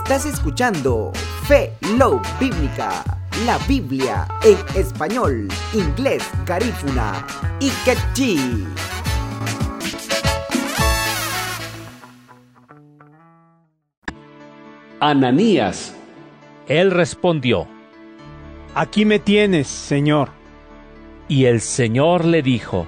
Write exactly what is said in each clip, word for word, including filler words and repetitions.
Estás escuchando Fe Love Bíblica, la Biblia en español, inglés, garífuna y quechí. Ananías. Él respondió: Aquí me tienes, Señor. Y el Señor le dijo: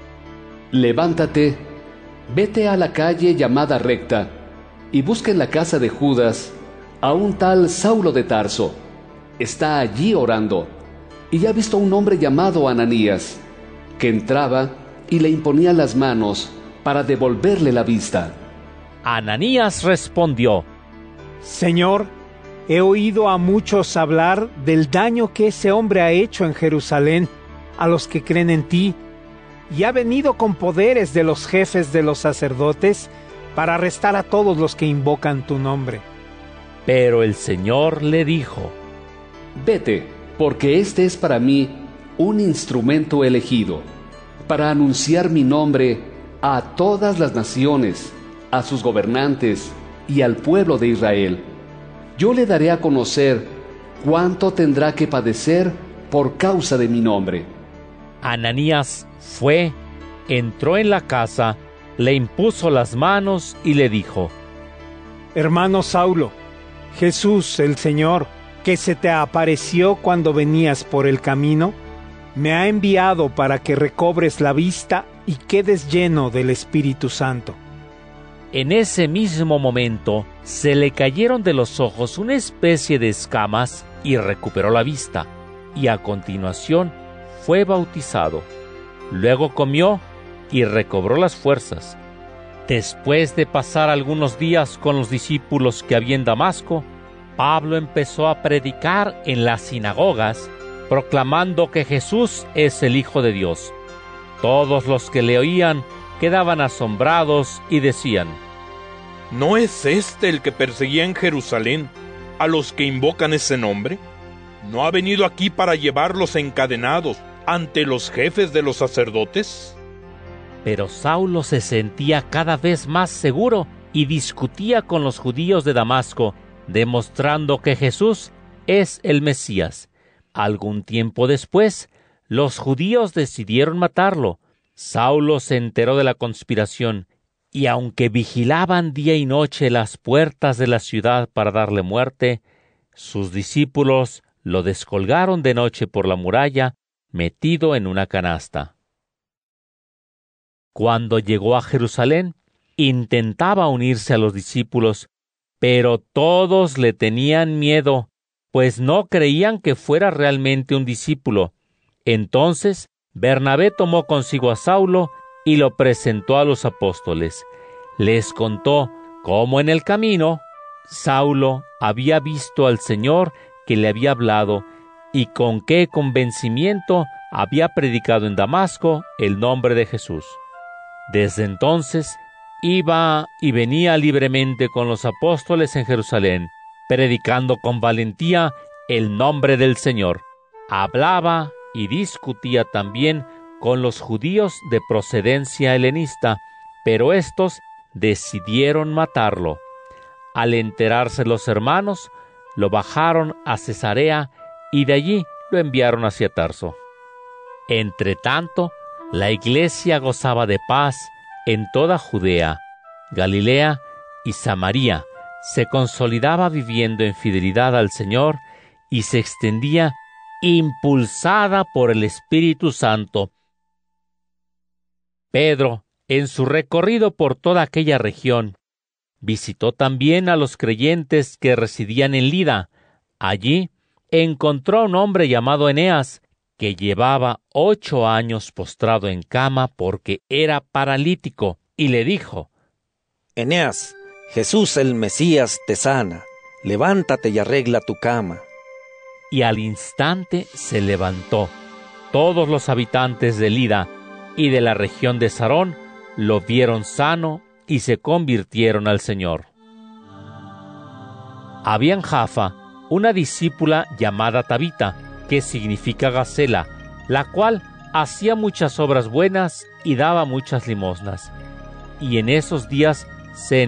Levántate, vete a la calle llamada Recta, y busca en la casa de Judas a un tal Saulo de Tarso. Está allí orando, y ha visto a un hombre llamado Ananías, que entraba y le imponía las manos para devolverle la vista. Ananías respondió: Señor, he oído a muchos hablar del daño que ese hombre ha hecho en Jerusalén a los que creen en ti, y ha venido con poderes de los jefes de los sacerdotes para arrestar a todos los que invocan tu nombre. Pero el Señor le dijo: Vete, porque este es para mí un instrumento elegido, para anunciar mi nombre a todas las naciones, a sus gobernantes y al pueblo de Israel. Yo le daré a conocer cuánto tendrá que padecer por causa de mi nombre. Ananías fue, entró en la casa, le impuso las manos y le dijo: Hermano Saulo, Jesús el Señor, que se te apareció cuando venías por el camino, me ha enviado para que recobres la vista y quedes lleno del Espíritu Santo. En ese mismo momento se le cayeron de los ojos una especie de escamas y recuperó la vista, y a continuación fue bautizado. Luego comió y recobró las fuerzas. Después de pasar algunos días con los discípulos que había en Damasco, Pablo empezó a predicar en las sinagogas, proclamando que Jesús es el Hijo de Dios. Todos los que le oían quedaban asombrados y decían: ¿No es este el que perseguía en Jerusalén a los que invocan ese nombre? ¿No ha venido aquí para llevarlos encadenados ante los jefes de los sacerdotes? Pero Saulo se sentía cada vez más seguro y discutía con los judíos de Damasco, demostrando que Jesús es el Mesías. Algún tiempo después, los judíos decidieron matarlo. Saulo se enteró de la conspiración, y aunque vigilaban día y noche las puertas de la ciudad para darle muerte, sus discípulos lo descolgaron de noche por la muralla, metido en una canasta. Cuando llegó a Jerusalén, intentaba unirse a los discípulos, pero todos le tenían miedo, pues no creían que fuera realmente un discípulo. Entonces, Bernabé tomó consigo a Saulo y lo presentó a los apóstoles. Les contó cómo en el camino Saulo había visto al Señor que le había hablado y con qué convencimiento había predicado en Damasco el nombre de Jesús. Desde entonces iba y venía libremente con los apóstoles en Jerusalén, predicando con valentía el nombre del Señor. Hablaba y discutía también con los judíos de procedencia helenista, pero estos decidieron matarlo. Al enterarse los hermanos, lo bajaron a Cesarea y de allí lo enviaron hacia Tarso. Entretanto, la iglesia gozaba de paz en toda Judea, Galilea y Samaria, se consolidaba viviendo en fidelidad al Señor y se extendía impulsada por el Espíritu Santo. Pedro, en su recorrido por toda aquella región, visitó también a los creyentes que residían en Lida. Allí encontró a un hombre llamado Eneas, que llevaba ocho años postrado en cama porque era paralítico, y le dijo: Eneas, Jesús el Mesías te sana, levántate y arregla tu cama. Y al instante se levantó. Todos los habitantes de Lida y de la región de Sarón lo vieron sano y se convirtieron al Señor. Había en Jaffa una discípula llamada Tabita, que significa Gacela, la cual hacía muchas obras buenas y daba muchas limosnas. Y en esos días se